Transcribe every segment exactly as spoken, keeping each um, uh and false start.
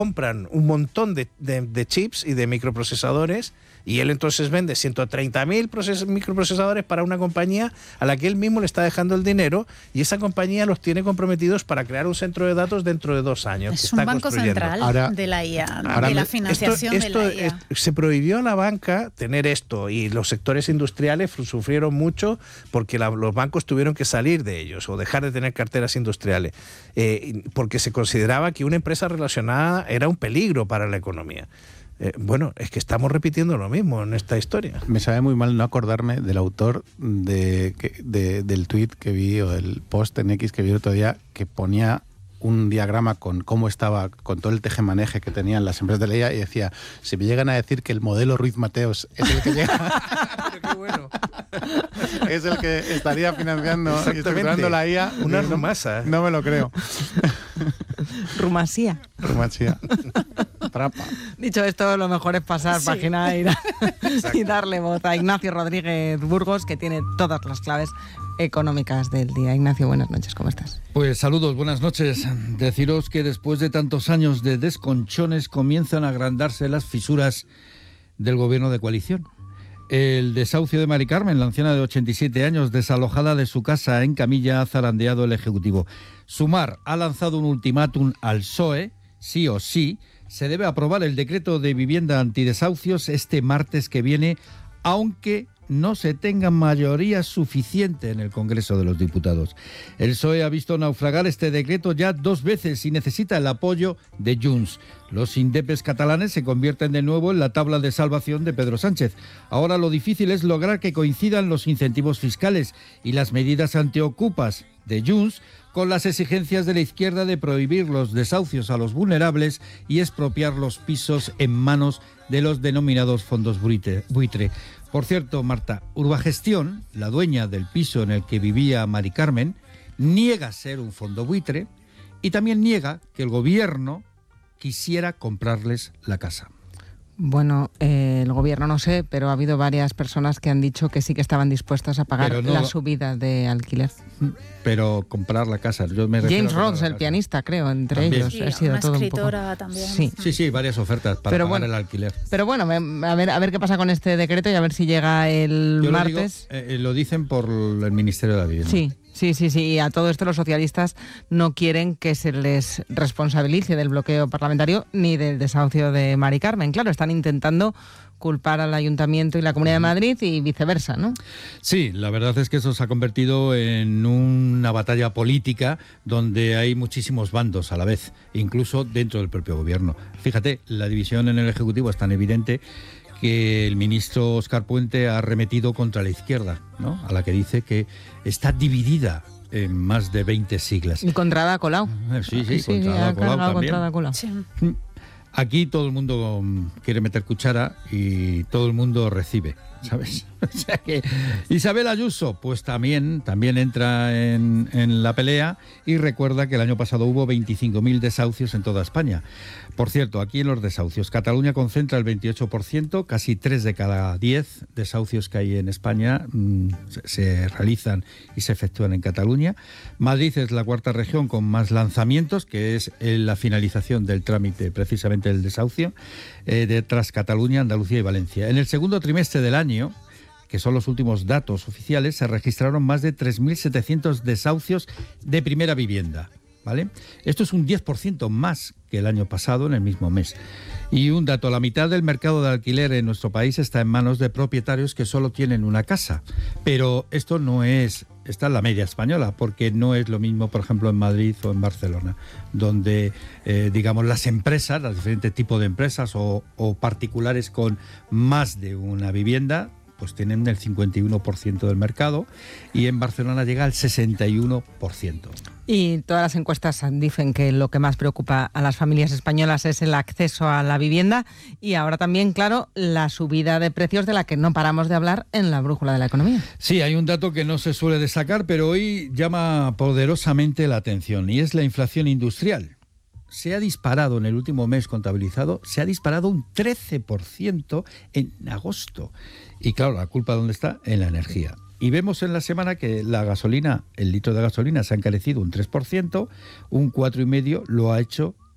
compran un montón de, de, de chips y de microprocesadores, y él entonces vende ciento treinta mil microprocesadores para una compañía a la que él mismo le está dejando el dinero, y esa compañía los tiene comprometidos para crear un centro de datos dentro de dos años. Es que un está banco central ahora, de la I A, ahora de la me, financiación esto, esto, de la I A. Es, se prohibió a la banca tener esto, y los sectores industriales sufrieron mucho porque la, los bancos tuvieron que salir de ellos o dejar de tener carteras industriales, eh, porque se consideraba que una empresa relacionada era un peligro para la economía. Eh, bueno, es que estamos repitiendo lo mismo en esta historia. Me sabe muy mal no acordarme del autor de, de, del tuit que vi, o del post en X que vi el otro día, que ponía un diagrama con cómo estaba, con todo el tejemaneje que tenían las empresas de la I A, y decía, si me llegan a decir que el modelo Ruiz Mateos es el que llega... Pero qué bueno. Es el que estaría financiando y estructurando la I A. Una no, rumasa. No me lo creo. Rumasía. Rumasía. Trapa. Dicho esto, lo mejor es pasar Sí. página y, y darle voz a Ignacio Rodríguez Burgos, que tiene todas las claves económicas del día. Ignacio, buenas noches, ¿cómo estás? Pues saludos, buenas noches. Deciros que después de tantos años de desconchones comienzan a agrandarse las fisuras del gobierno de coalición. El desahucio de Mari Carmen, la anciana de ochenta y siete años, desalojada de su casa en Camilla, ha zarandeado el Ejecutivo. Sumar ha lanzado un ultimátum al P S O E, sí o sí, se debe aprobar el decreto de vivienda antidesahucios este martes que viene, aunque no se tenga mayoría suficiente en el Congreso de los Diputados. El P S O E ha visto naufragar este decreto ya dos veces y necesita el apoyo de Junts. Los indepes catalanes se convierten de nuevo en la tabla de salvación de Pedro Sánchez. Ahora lo difícil es lograr que coincidan los incentivos fiscales y las medidas antiocupas de Junts con las exigencias de la izquierda de prohibir los desahucios a los vulnerables y expropiar los pisos en manos de los denominados fondos buitre. Por cierto, Marta, Urbagestión, la dueña del piso en el que vivía Mari Carmen, niega ser un fondo buitre y también niega que el gobierno quisiera comprarles la casa. Bueno, eh, el gobierno no sé, pero ha habido varias personas que han dicho que sí que estaban dispuestas a pagar no, la subida de alquiler. Pero comprar la casa. Yo me James Rhodes, el pianista, creo, entre también. ellos. Sí, ha sido una todo escritora un poco... también. Sí. Sí, sí, varias ofertas para Pero pagar bueno, el alquiler. Pero bueno, a ver, a ver qué pasa con este decreto y a ver si llega el Yo martes. Lo, digo, eh, lo dicen por el Ministerio de la Vivienda. Sí. Sí, sí, sí. Y a todo esto los socialistas no quieren que se les responsabilice del bloqueo parlamentario ni del desahucio de Mari Carmen. Claro, están intentando culpar al Ayuntamiento y la Comunidad de Madrid y viceversa, ¿no? Sí, la verdad es que eso se ha convertido en una batalla política donde hay muchísimos bandos a la vez, incluso dentro del propio gobierno. Fíjate, la división en el Ejecutivo es tan evidente que el ministro Óscar Puente ha arremetido contra la izquierda, ¿no? A la que dice que está dividida en más de veinte siglas. Y contra Ada Colau. Sí, sí, sí, contra sí, Ada ha Colau cargado también. contra Ada Colau. Sí. Aquí todo el mundo quiere meter cuchara y todo el mundo recibe, ¿sabes? O sea que Isabel Ayuso, pues también, también entra en, en la pelea y recuerda que el año pasado hubo veinticinco mil desahucios en toda España. Por cierto, aquí en los desahucios, Cataluña concentra el veintiocho por ciento, casi tres de cada diez desahucios que hay en España mmm, se, se realizan y se efectúan en Cataluña. Madrid es la cuarta región con más lanzamientos, que es la finalización del trámite precisamente del desahucio, eh, detrás Cataluña, Andalucía y Valencia. En el segundo trimestre del año, que son los últimos datos oficiales, se registraron más de tres mil setecientos desahucios de primera vivienda, ¿vale? Esto es un diez por ciento más que el año pasado en el mismo mes. Y un dato, la mitad del mercado de alquiler en nuestro país está en manos de propietarios que solo tienen una casa. Pero esto no es, está en la media española, porque no es lo mismo, por ejemplo, en Madrid o en Barcelona, donde, eh, digamos, las empresas, los diferentes tipos de empresas o, o particulares con más de una vivienda, pues tienen el cincuenta y uno por ciento del mercado, y en Barcelona llega al sesenta y uno por ciento. Y todas las encuestas dicen que lo que más preocupa a las familias españolas es el acceso a la vivienda y ahora también, claro, la subida de precios de la que no paramos de hablar en la brújula de la economía. Sí, hay un dato que no se suele destacar, pero hoy llama poderosamente la atención, y es la inflación industrial. Se ha disparado en el último mes contabilizado, se ha disparado un trece por ciento en agosto. Y claro, ¿la culpa dónde está? En la energía. Y vemos en la semana que la gasolina, el litro de gasolina se ha encarecido un tres por ciento, un cuatro coma cinco por ciento lo ha hecho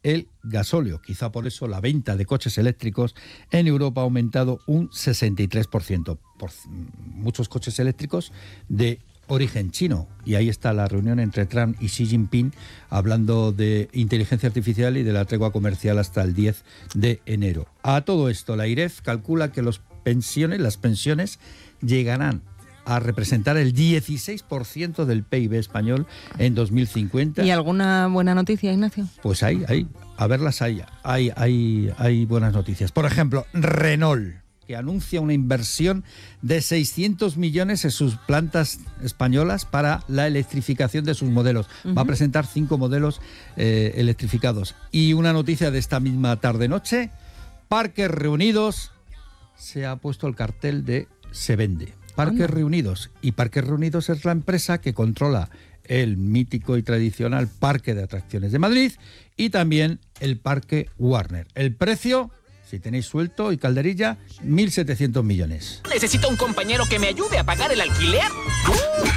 el gasóleo. Quizá por eso la venta de coches eléctricos en Europa ha aumentado un sesenta y tres por ciento. Por muchos coches eléctricos de origen chino. Y ahí está la reunión entre Trump y Xi Jinping hablando de inteligencia artificial y de la tregua comercial hasta el diez de enero. A todo esto, la IREF calcula que los pensiones, las pensiones llegarán a representar el dieciséis por ciento del P I B español en dos mil cincuenta. ¿Y alguna buena noticia, Ignacio? Pues hay, hay, a verlas hay, hay, hay, hay buenas noticias. Por ejemplo, Renault, que anuncia una inversión de seiscientos millones en sus plantas españolas para la electrificación de sus modelos. Uh-huh. Va a presentar cinco modelos eh, electrificados. Y una noticia de esta misma tarde-noche, Parques Reunidos se ha puesto el cartel de se vende. Parques Anda. Reunidos. Y Parques Reunidos es la empresa que controla el mítico y tradicional Parque de Atracciones de Madrid y también el Parque Warner. El precio, si tenéis suelto y calderilla, mil setecientos millones. Necesito un compañero que me ayude a pagar el alquiler.